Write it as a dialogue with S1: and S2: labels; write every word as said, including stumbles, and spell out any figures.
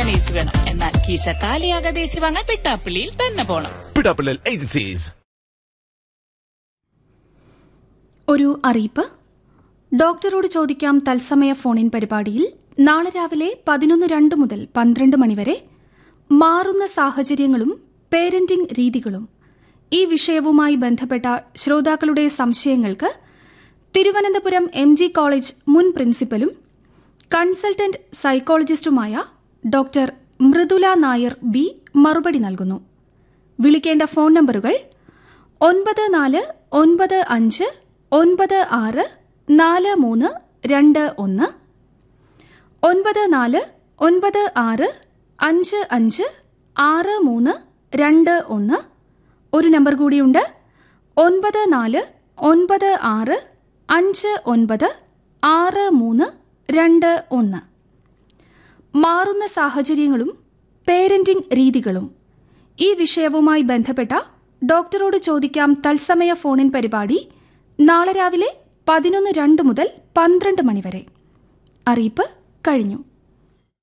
S1: വാങ്ങാൻ A C വേണം. എന്നാൽ കീശ കാലിയാകാതെ എ സി വാങ്ങാൻ പിട്ടാപ്പിള്ളിയിൽ തന്നെ പോണം.
S2: പിട്ടാപ്പിള്ളി ഏജൻസീസ്.
S3: ഒരു അറിയിപ്പ്. ഡോക്ടറോട് ചോദിക്കാം തത്സമയ ഫോണിൻ പരിപാടിയിൽ നാളെ രാവിലെ പതിനൊന്ന് രണ്ട് മുതൽ പന്ത്രണ്ട് മണിവരെ മാറുന്ന സാഹചര്യങ്ങളും പേരന്റിംഗ് രീതികളും ഈ വിഷയവുമായി ബന്ധപ്പെട്ട ശ്രോതാക്കളുടെ സംശയങ്ങൾക്ക് തിരുവനന്തപുരം എം ജി കോളേജ് മുൻ പ്രിൻസിപ്പലും consultant സൈക്കോളജിസ്റ്റുമായ doctor Mridula Nair B മറുപടി നൽകുന്നു. വിളിക്കേണ്ട ഫോൺ നമ്പറുകൾ ഒൻപത് നാല് ഒൻപത് അഞ്ച് ഒൻപത് ആറ് നാല് മൂന്ന് രണ്ട് ഒന്ന്, ഒൻപത് നാല് ഒൻപത് ആറ് അഞ്ച് അഞ്ച് ആറ് മൂന്ന് രണ്ട് ഒന്ന്. ഒരു നമ്പർ കൂടിയുണ്ട്, ഒൻപത് നാല് ഒൻപത് ആറ് അഞ്ച് ഒൻപത് ആറ് മൂന്ന് രണ്ട് ഒന്ന്. മാറുന്ന സാഹചര്യങ്ങളും പേരന്റിംഗ് രീതികളും ഈ വിഷയവുമായി ബന്ധപ്പെട്ട ഡോക്ടറോട് ചോദിക്കാം തത്സമയ ഫോണിൻ പരിപാടി നാളെ രാവിലെ പതിനൊന്ന് രണ്ട് മുതൽ പന്ത്രണ്ട് മണിവരെ. അറിയിപ്പ് കഴിഞ്ഞു.